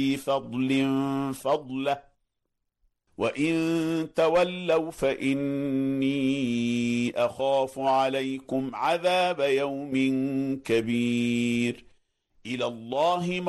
فضل فضله وإن تولوا فإني أخاف عليكم عذاب يوم كبير إلى الله